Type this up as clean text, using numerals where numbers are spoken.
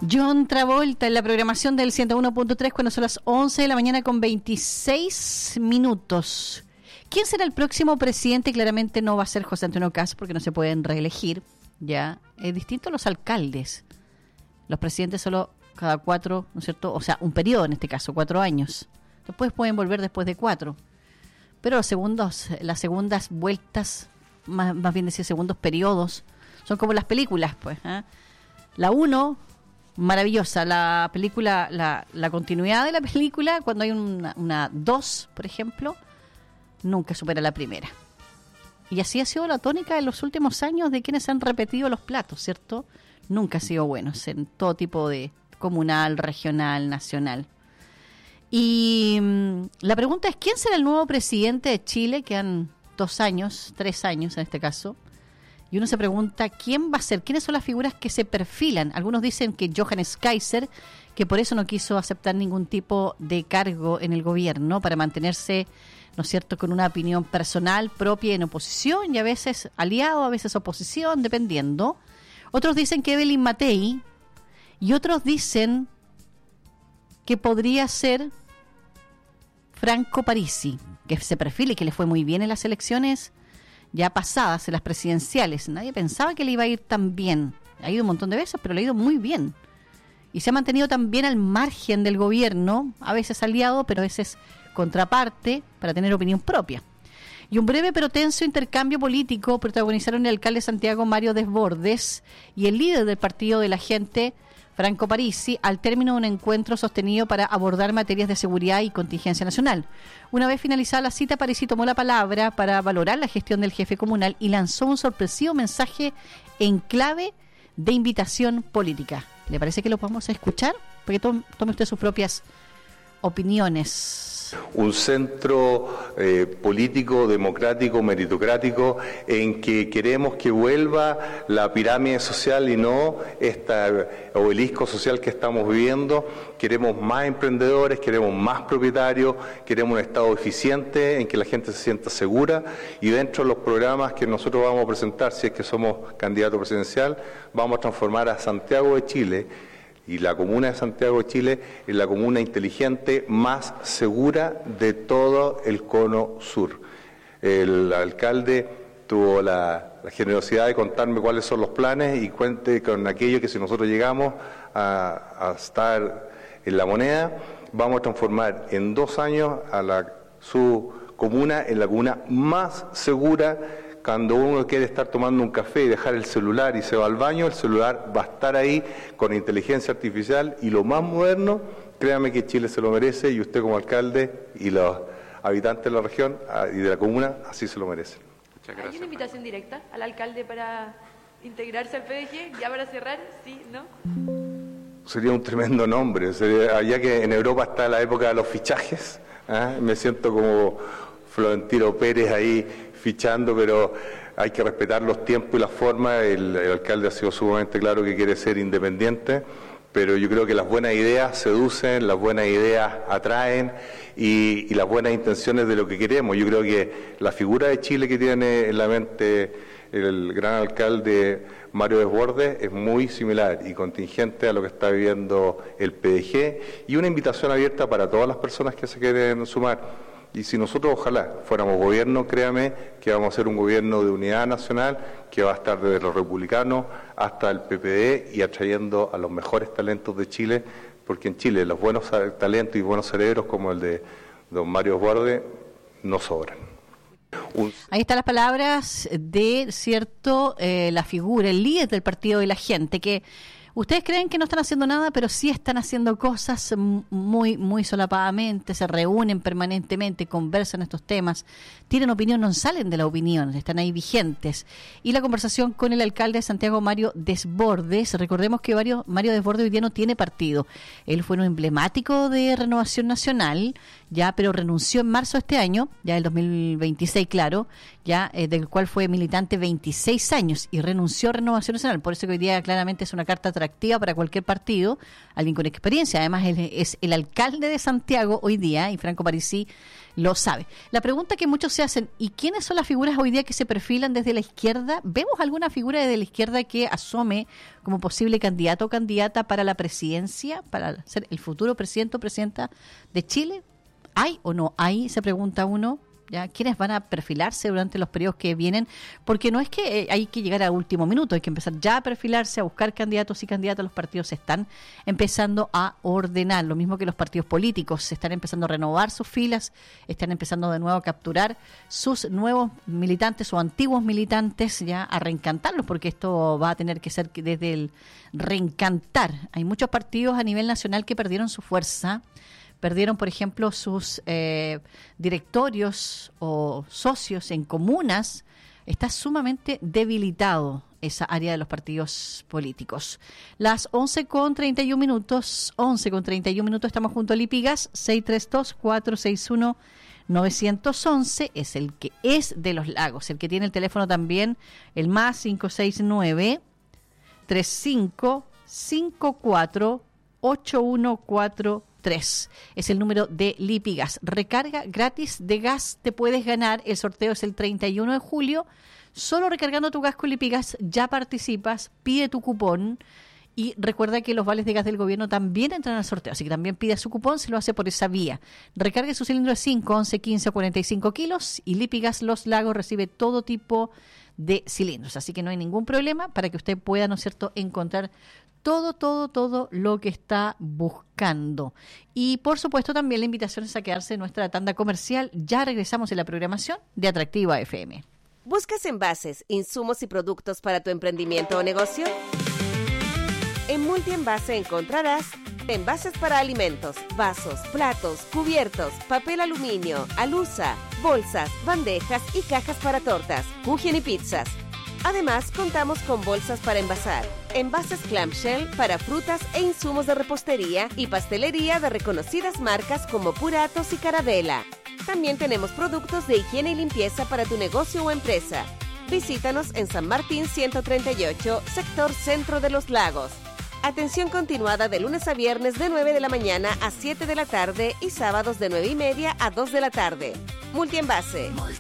John Travolta en la programación del 101.3 cuando son las 11 de la mañana con 26 minutos. ¿Quién será el próximo presidente? Claramente no va a ser José Antonio Kast porque no se pueden reelegir. Ya es distinto a los alcaldes. Los presidentes solo cada 4, ¿no es cierto? O sea, un periodo en este caso, 4 años. Después pueden volver después de 4. Pero las segundas vueltas, más bien decir segundos periodos, son como las películas, pues. La 1, maravillosa. La película, la continuidad de la película, cuando hay una 2, por ejemplo, nunca supera la primera. Y así ha sido la tónica en los últimos años de quienes han repetido los platos, ¿cierto? Nunca ha sido buenos en todo tipo de comunal, regional, nacional. Y la pregunta es, ¿quién será el nuevo presidente de Chile? Quedan 2 años, 3 años en este caso. Y uno se pregunta, ¿quién va a ser? ¿Quiénes son las figuras que se perfilan? Algunos dicen que Johannes Kaiser, que por eso no quiso aceptar ningún tipo de cargo en el gobierno, para mantenerse, ¿no es cierto?, con una opinión personal propia en oposición, y a veces aliado, a veces oposición, dependiendo. Otros dicen que Evelyn Matei, y otros dicen que podría ser Franco Parisi, que se perfila y que le fue muy bien en las elecciones ya pasadas, en las presidenciales. Nadie pensaba que le iba a ir tan bien. Ha ido un montón de veces, pero le ha ido muy bien. Y se ha mantenido también al margen del gobierno, a veces aliado, pero a veces contraparte, para tener opinión propia. Y un breve pero tenso intercambio político protagonizaron el alcalde de Santiago, Mario Desbordes, y el líder del Partido de la Gente, Franco Parisi, al término de un encuentro sostenido para abordar materias de seguridad y contingencia nacional. Una vez finalizada la cita, Parisi tomó la palabra para valorar la gestión del jefe comunal y lanzó un sorpresivo mensaje en clave de invitación política. ¿Le parece que lo podamos escuchar? Porque tome usted sus propias opiniones. Un centro político, democrático, meritocrático, en que queremos que vuelva la pirámide social y no este obelisco social que estamos viviendo. Queremos más emprendedores, queremos más propietarios, queremos un Estado eficiente en que la gente se sienta segura, y dentro de los programas que nosotros vamos a presentar, si es que somos candidato presidencial, vamos a transformar a Santiago de Chile y la comuna de Santiago de Chile es la comuna inteligente más segura de todo el cono sur. El alcalde tuvo la generosidad de contarme cuáles son los planes, y cuente con aquello que si nosotros llegamos a estar en la moneda, vamos a transformar en 2 años a su comuna en la comuna más segura. Cuando uno quiere estar tomando un café y dejar el celular y se va al baño, el celular va a estar ahí con inteligencia artificial y lo más moderno. Créame que Chile se lo merece, y usted como alcalde y los habitantes de la región y de la comuna así se lo merecen. Muchas gracias. ¿Hay una invitación directa al alcalde para integrarse al PDG? ¿Ya para cerrar? ¿Sí? ¿No? Sería un tremendo nombre. Allá que en Europa está la época de los fichajes, me siento como Florentino Pérez ahí fichando, pero hay que respetar los tiempos y las formas. El alcalde ha sido sumamente claro que quiere ser independiente, pero yo creo que las buenas ideas seducen, las buenas ideas atraen, y las buenas intenciones de lo que queremos. Yo creo que la figura de Chile que tiene en la mente el gran alcalde Mario Desbordes es muy similar y contingente a lo que está viviendo el PDG, y una invitación abierta para todas las personas que se quieren sumar. Y si nosotros ojalá fuéramos gobierno, créame que vamos a ser un gobierno de unidad nacional que va a estar desde los republicanos hasta el PPD, y atrayendo a los mejores talentos de Chile, porque en Chile los buenos talentos y buenos cerebros como el de don Mario Desbordes no sobran. Ahí están las palabras de, cierto, la figura, el líder del Partido de la Gente, que ustedes creen que no están haciendo nada, pero sí están haciendo cosas muy, muy solapadamente, se reúnen permanentemente, conversan estos temas, tienen opinión, no salen de la opinión, están ahí vigentes. Y la conversación con el alcalde de Santiago, Mario Desbordes, recordemos que Mario Desbordes hoy día no tiene partido, él fue un emblemático de Renovación Nacional, ya, pero renunció en marzo de este año, ya del 2026, claro, ya del cual fue militante 26 años y renunció a Renovación Nacional. Por eso que hoy día claramente es una carta atractiva para cualquier partido, alguien con experiencia. Además, él es el alcalde de Santiago hoy día y Franco Parisi lo sabe. La pregunta que muchos se hacen, ¿y quiénes son las figuras hoy día que se perfilan desde la izquierda? ¿Vemos alguna figura desde la izquierda que asome como posible candidato o candidata para la presidencia, para ser el futuro presidente o presidenta de Chile? ¿Hay o no hay? Se pregunta uno. ¿Ya? ¿Quiénes van a perfilarse durante los periodos que vienen? Porque no es que hay que llegar a último minuto, hay que empezar ya a perfilarse, a buscar candidatos y candidatas. Los partidos se están empezando a ordenar, lo mismo que los partidos políticos, se están empezando a renovar sus filas, están empezando de nuevo a capturar sus nuevos militantes o antiguos militantes, ya a reencantarlos, porque esto va a tener que ser desde el reencantar. Hay muchos partidos a nivel nacional que perdieron su fuerza. Perdieron, por ejemplo, sus directorios o socios en comunas. Está sumamente debilitado esa área de los partidos políticos. Las 11:31 minutos, 11:31 minutos, estamos junto a Lipigas, 632-461-911, es el que es de Los Lagos, el que tiene el teléfono también, el más 569-3554-8143. Es el número de Lipigas. Recarga gratis de gas te puedes ganar. El sorteo es el 31 de julio. Solo recargando tu gas con Lipigas ya participas. Pide tu cupón. Y recuerda que los vales de gas del gobierno también entran al sorteo. Así que también pide su cupón, se lo hace por esa vía. Recargue su cilindro de 5, 11, 15 o 45 kilos. Y Lipigas Los Lagos recibe todo tipo de cilindros. Así que no hay ningún problema para que usted pueda, ¿no es cierto?, encontrar todo lo que está buscando. Y por supuesto también la invitación es a quedarse en nuestra tanda comercial. Ya regresamos en la programación de Atractiva FM. ¿Buscas envases, insumos y productos para tu emprendimiento o negocio? En Multienvase encontrarás envases para alimentos, vasos, platos, cubiertos, papel aluminio, alusa, bolsas, bandejas y cajas para tortas, kuchen y pizzas. Además, contamos con bolsas para envasar, envases clamshell para frutas e insumos de repostería y pastelería de reconocidas marcas como Puratos y Carabela. También tenemos productos de higiene y limpieza para tu negocio o empresa. Visítanos en San Martín 138, sector Centro de Los Lagos. Atención continuada de lunes a viernes de 9 de la mañana a 7 de la tarde y sábados de 9:30 a 2 de la tarde. Multienvase.